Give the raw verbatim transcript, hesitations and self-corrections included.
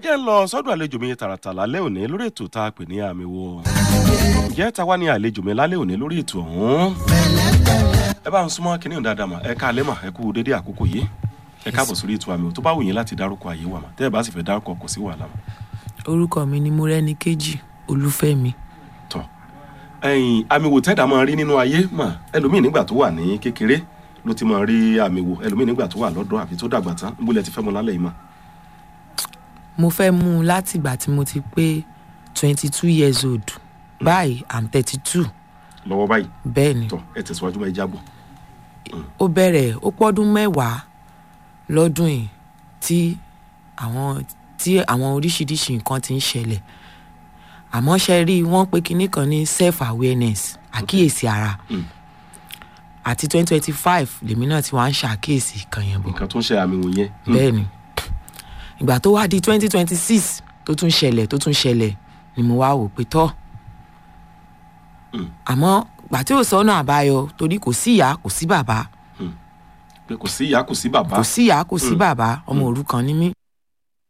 jẹ́ ń lọ sọ́dọ̀ àlejò mi tààràtà lálẹ́ òní lórí ètò tá a pè ní àmì wo. Ǹjẹ́ ta wá ní àlejò mi lálẹ́ òní lórí ètò ọ̀hún? Ẹ bá ń súnmọ́ kíní dáadáa mà, ẹ káalẹ́ mà, ẹ kú dédé àkókò yìí. Ẹ káàbọ̀ sórí ètò àmì wo tó bá wù yín láti dárúkọ àyè wa mà. Tẹ́ ẹ bá sì fẹ́ dárúkọ kò sí wàhálà mà. Orúkọ mi ni Mọ́rẹ́níkejì Olúfẹ́mi. Tọ́ ẹ̀yin àmì wo tẹ́dà máa rí nínú ayé mà, ẹlòmíì nígbà tó wà ní kékeré ló ti máa rí àmì wo, ẹlòmíì nígbà tó wà lọ́dọ̀ àbí tó dàgbà tán, níbo lẹ ti fẹ́ mú lálẹ́ yìí mà? Mo fẹ́ mú un láti ìgbà tí mo ti pé twenty two years old. Báyìí I'm thirty two. Lọ́wọ́ báyìí. Bẹ́ẹ̀ ni. Tọ́ ẹ tẹ̀síwájú máa jábọ̀. Ó bẹ̀rẹ̀ ó pọ́dún mẹ́wàá lọ́dún yìí tí àwọn tí àwọn oríṣiríṣi nǹkan ti ń ṣẹlẹ̀. Àmọ́ ṣe rí wọ́n pé kinní kan ní self awareness, àkíyèsí ara. Àti twenty twenty five lèmi náà ti wá ń ṣàkíyèsí kan yẹn bọ̀. Nǹkan tó ń ṣe àmì wò yẹn. Bẹ́ẹ̀ ni. Ìgbà tó wá di twenty twenty six tó tún ṣẹlẹ̀ tó tún ṣẹlẹ̀ ni mo wá wò pé tọ́. Àmọ́ gbà tí ò sọ́nà àbáyọ torí kò sí ìyá kò sí bàbá. Pé kò sí ìyá kò sí bàbá. Kò sí ìyá kò sí bàbá, ọmọ òrukàn ni mí.